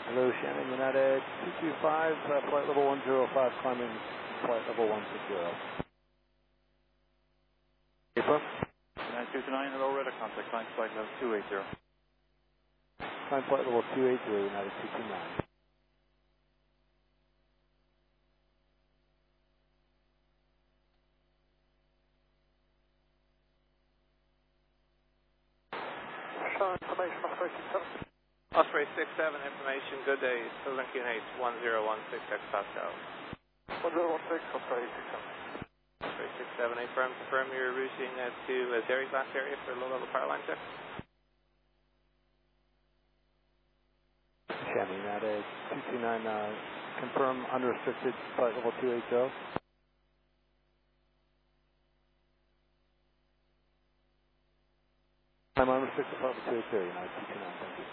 Hello, Shannon, United 225, flight level 105, climbing flight level 160. April? United 229, hello, radar contact, climb flight level 280. Climb flight level 280, United 229. Show information, Osprey 67. Osprey 67, information, good day, Southern QNH 1016 X Pascal. 1016, Osprey 67. Osprey 67, confirm you're routing to Derry Glass area for low level power line check. Shannon, United 229, confirm unrestricted flight level 280. I'm unrestricted flight level 280, United 229, thank you.